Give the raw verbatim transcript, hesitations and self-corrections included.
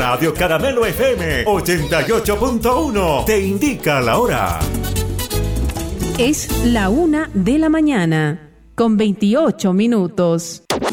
Radio Caramelo F M ochenta y ocho punto uno te indica la hora. Es la una de la mañana, con veintiocho minutos.